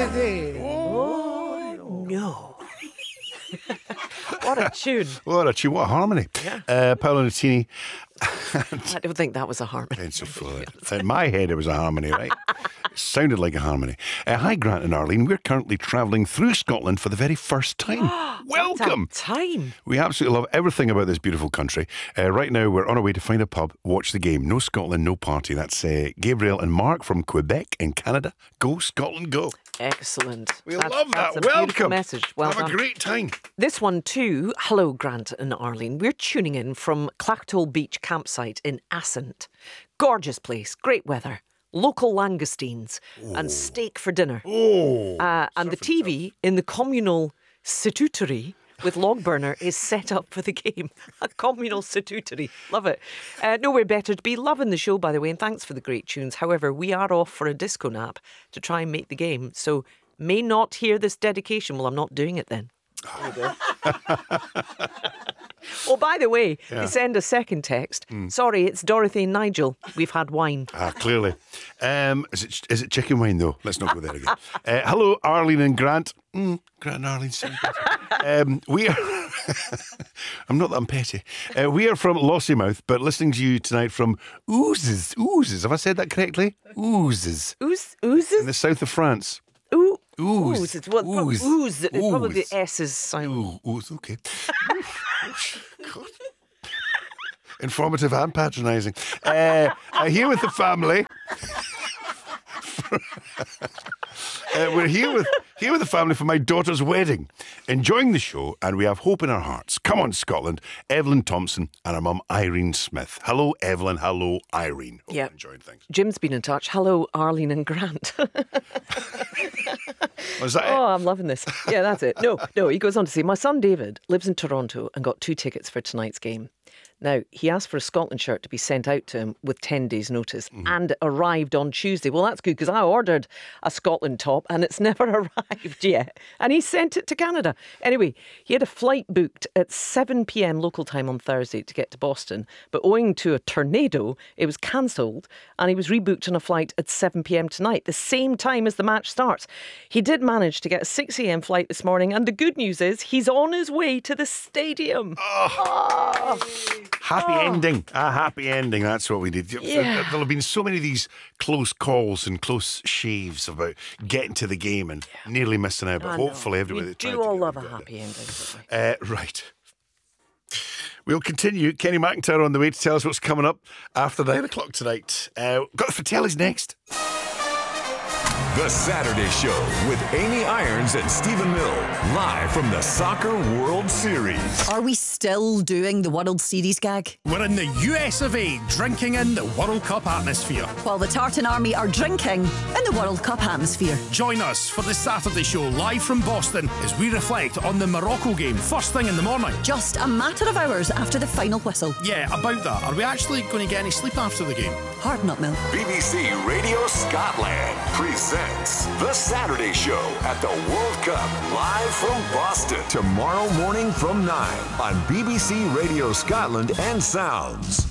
Dorothy. Oh, no. What a tune. What a tune. What a harmony. Yeah. Paolo Nutini. I don't think that was a harmony. It's so full. In my head, it was a harmony, right? It sounded like a harmony. Hi, Grant and Arlene. We're currently travelling through Scotland for the very first time. Welcome. Time. We absolutely love everything about this beautiful country. Right now, we're on our way to find a pub, watch the game. No Scotland, no party. That's Gabriel and Mark from Quebec in Canada. Go, Scotland, go. Excellent. We love that. That's a beautiful Welcome. message. Well Have done. a great time. This one too. Hello, Grant and Arlene. We're tuning in from Clacktoll Beach campsite in Assynt. Gorgeous place, great weather, local langoustines and steak for dinner. And the TV in the communal situtory with log burner is set up for the game. A communal situtory. Love it. Nowhere better to be. Loving the show, by the way, and thanks for the great tunes. However, we are off for a disco nap to try and make the game, so may not hear this dedication. Well, I'm not doing it then. Oh, by the way, they send a second text. Sorry, it's Dorothy and Nigel. We've had wine. Clearly. Is it chicken wine, though? Let's not go there again. Hello, Arlene and Grant. Grant and Arlene sound better. We are... I'm not that I'm petty. We are from Lossiemouth, but listening to you tonight from Ouzes. Ouzes. Have I said that correctly? Ouzes. Oozes? In the south of France. Ooze. Ooze. It's what, Ooze. ooze. Probably the Ooze. S's sound. Ooze, okay. God. Informative and patronising. Here with the family. We're here with the family for my daughter's wedding, enjoying the show, and we have hope in our hearts. Come on, Scotland. Evelyn Thompson and her mum Irene Smith. Hello, Evelyn. Hello, Irene. Hope you're enjoying things. Jim's been in touch. Hello, Arlene and Grant. Was that Oh, I'm loving this. Yeah, that's it. No, he goes on to say, my son David lives in Toronto and got 2 tickets for tonight's game. Now, he asked for a Scotland shirt to be sent out to him with 10 days' notice and it arrived on Tuesday. Well, that's good because I ordered a Scotland top and it's never arrived yet. And he sent it to Canada. Anyway, he had a flight booked at 7 p.m. local time on Thursday to get to Boston. But owing to a tornado, it was cancelled and he was rebooked on a flight at 7 p.m. tonight, the same time as the match starts. He did manage to get a 6 a.m. flight this morning. And the good news is he's on his way to the stadium. Happy ending. A happy ending. That's what we need. Yeah. There'll have been so many of these close calls and close shaves about getting to the game and nearly missing out. But hopefully everybody... We do all love a happy ending, don't we? Right. We'll continue. Kenny McIntyre on the way to tell us what's coming up after 9 o'clock tonight. Got the Fratellis next. The Saturday Show with Amy Irons and Stephen Mill, live from the Soccer World Series. Are we still doing the World Series gag? We're in the US of A, drinking in the World Cup atmosphere. While the Tartan Army are drinking in the World Cup atmosphere. Join us for the Saturday Show live from Boston as we reflect on the Morocco game first thing in the morning. Just a matter of hours after the final whistle. Yeah, about that. Are we actually going to get any sleep after the game? Hard nut, Mill. BBC Radio Scotland presents The Saturday Show at the World Cup live from Boston. Tomorrow morning from 9 on BBC Radio Scotland and Sounds.